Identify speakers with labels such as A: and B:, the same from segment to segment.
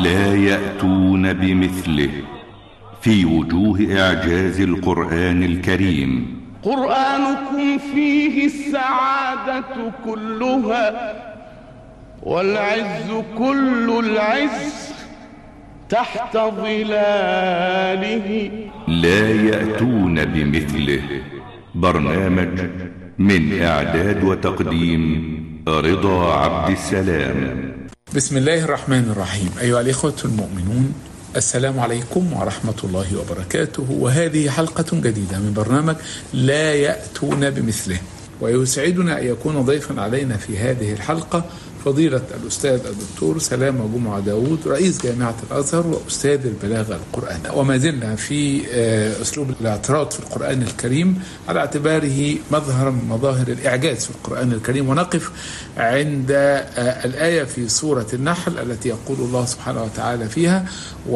A: لا يأتون بمثله في وجوه إعجاز القرآن الكريم.
B: قرآنكم فيه السعادة كلها والعز كل العز تحت ظلاله.
A: لا يأتون بمثله. برنامج من إعداد وتقديم رضا عبد السلام.
C: بسم الله الرحمن الرحيم. أيها الإخوة المؤمنون، السلام عليكم ورحمة الله وبركاته، وهذه حلقة جديدة من برنامج لا يأتون بمثله. ويسعدنا أن يكون ضيفا علينا في هذه الحلقة فضيلة الأستاذ الدكتور سلامة جمعة داود، رئيس جامعة الأزهر وأستاذ البلاغة القرآنية. وما زلنا في أسلوب الاعتراض في القرآن الكريم على اعتباره مظهرا من مظاهر الإعجاز في القرآن الكريم، ونقف عند الآية في سورة النحل التي يقول الله سبحانه وتعالى فيها: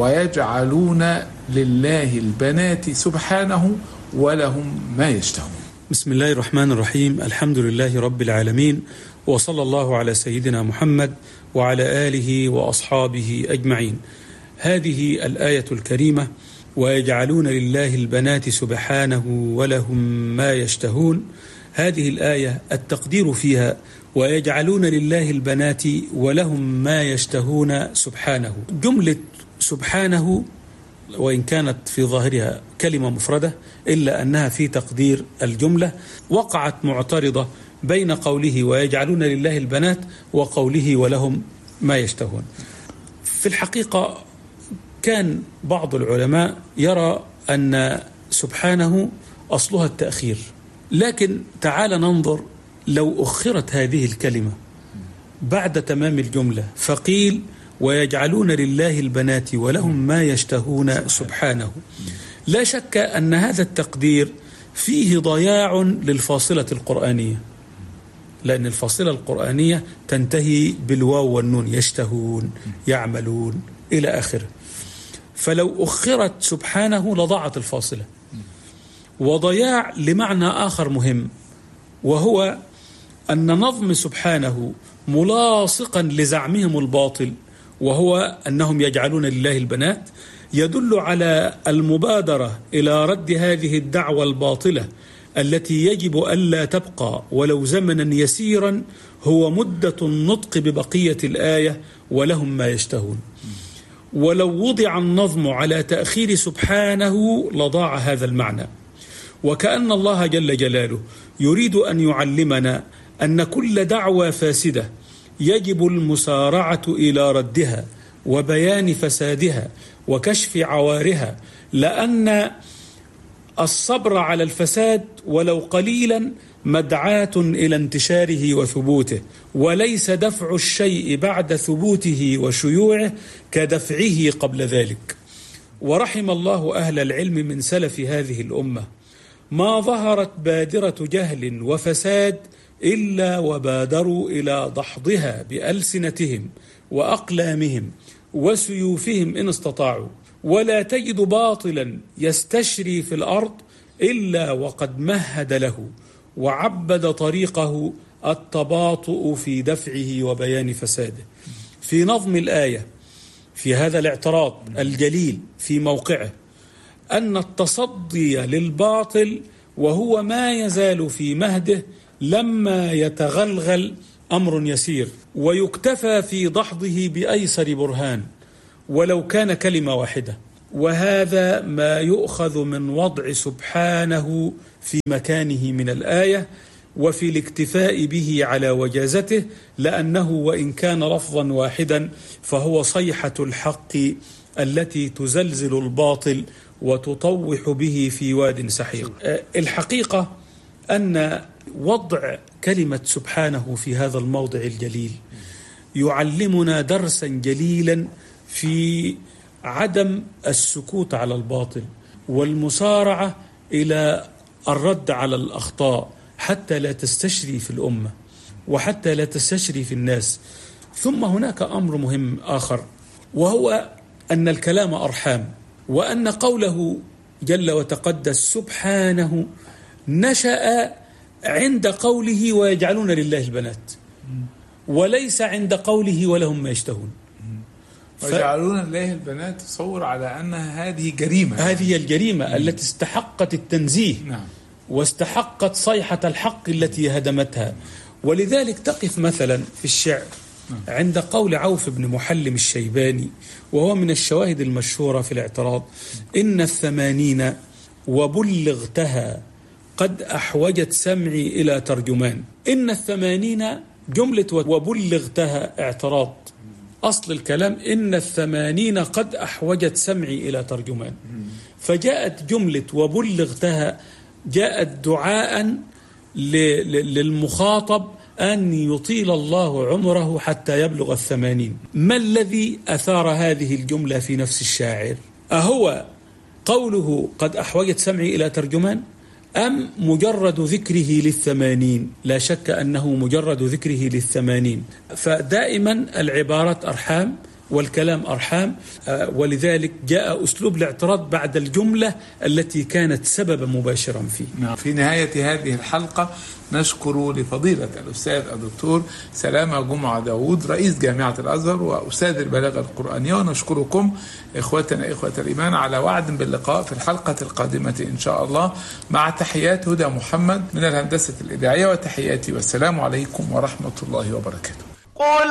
C: ويجعلون لله البنات سبحانه ولهم ما يشتهون.
D: بسم الله الرحمن الرحيم. الحمد لله رب العالمين، وصلى الله على سيدنا محمد وعلى آله وأصحابه أجمعين. هذه الآية الكريمة: ويجعلون لله البنات سبحانه ولهم ما يشتهون. هذه الآية التقدير فيها ويجعلون لله البنات ولهم ما يشتهون سبحانه. جملة سبحانه وإن كانت في ظاهرها كلمة مفردة إلا أنها في تقدير الجملة وقعت معترضة بين قوله ويجعلون لله البنات وقوله ولهم ما يشتهون. في الحقيقة كان بعض العلماء يرى أن سبحانه أصلها التأخير، لكن تعال ننظر لو أخرت هذه الكلمة بعد تمام الجملة فقيل ويجعلون لله البنات ولهم ما يشتهون سبحانه، لا شك أن هذا التقدير فيه ضياع للفاصلة القرآنية، لأن الفاصلة القرآنية تنتهي بالواو والنون، يشتهون، يعملون إلى آخره. فلو أخرت سبحانه لضاعت الفاصلة. وضياع لمعنى آخر مهم، وهو أن نظم سبحانه ملاصقا لزعمهم الباطل، وهو أنهم يجعلون لله البنات، يدل على المبادرة إلى رد هذه الدعوة الباطلة التي يجب ألا تبقى ولو زمنا يسيرا هو مدة النطق ببقية الآية ولهم ما يشتهون. ولو وضع النظم على تأخير سبحانه لضاع هذا المعنى. وكأن الله جل جلاله يريد أن يعلمنا أن كل دعوة فاسدة يجب المسارعة إلى ردها وبيان فسادها وكشف عوارها، لأن الصبر على الفساد ولو قليلا مدعاة إلى انتشاره وثبوته، وليس دفع الشيء بعد ثبوته وشيوعه كدفعه قبل ذلك. ورحم الله أهل العلم من سلف هذه الأمة، ما ظهرت بادرة جهل وفساد إلا وبادروا إلى دحضها بألسنتهم وأقلامهم وسيوفهم إن استطاعوا، ولا تجد باطلا يستشري في الأرض إلا وقد مهد له وعبد طريقه التباطؤ في دفعه وبيان فساده. في نظم الآية في هذا الاعتراض الجليل في موقعه أن التصدي للباطل وهو ما يزال في مهده لما يتغلغل أمر يسير، ويكتفى في دحضه بأيسر برهان ولو كان كلمة واحدة. وهذا ما يؤخذ من وضع سبحانه في مكانه من الآية وفي الاكتفاء به على وجازته، لأنه وإن كان لفظا واحدا فهو صيحة الحق التي تزلزل الباطل وتطوح به في واد سحيق. الحقيقة أن وضع كلمة سبحانه في هذا الموضع الجليل يعلمنا درسا جليلا في عدم السكوت على الباطل والمسارعة إلى الرد على الأخطاء حتى لا تستشري في الأمة وحتى لا تستشري في الناس. ثم هناك أمر مهم آخر، وهو أن الكلام أرحام، وأن قوله جل وتقدس سبحانه نشأ عند قوله ويجعلون لله البنات، وليس عند قوله ولهم ما يشتهون.
C: ويجعلون الله البنات تصور على أنها هذه جريمة.
D: هذه الجريمة التي استحقت التنزيه.
C: نعم.
D: واستحقت صيحة الحق التي هدمتها. ولذلك تقف مثلا في الشعر عند قول عوف بن محلم الشيباني، وهو من الشواهد المشهورة في الاعتراض: إن 80 وبلغتها قد أحوجت سمعي إلى ترجمان. إن 80 جملة وبلغتها اعتراض، أصل الكلام إن 80 قد أحوجت سمعي إلى ترجمان. فجاءت جملة وبلغتها جاءت دعاء للمخاطب أن يطيل الله عمره حتى يبلغ 80. ما الذي أثار هذه الجملة في نفس الشاعر؟ أهو قوله قد أحوجت سمعي إلى ترجمان، أم مجرد ذكره لل80؟ لا شك أنه مجرد ذكره لل80. فدائما العبارات أرحام والكلام أرحام، ولذلك جاء أسلوب الاعتراض بعد الجملة التي كانت سببا مباشرا فيه.
C: في نهاية هذه الحلقة نشكر لفضيلة الأستاذ الدكتور سلامة جمعة داود رئيس جامعة الأزهر وأستاذ البلاغة القرآنية، ونشكركم إخوتنا إخوة الإيمان على وعد باللقاء في الحلقة القادمة إن شاء الله، مع تحيات هدى محمد من الهندسة الإذاعية، وتحياتي والسلام عليكم ورحمة الله وبركاته.